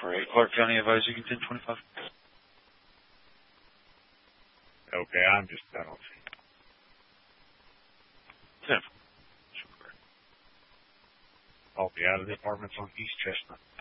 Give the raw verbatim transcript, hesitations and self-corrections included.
for a Clark County Advisor. You can ten twenty-five. Okay, I'm just, I don't see. ten. I'll be out of the apartments on East Chestnut.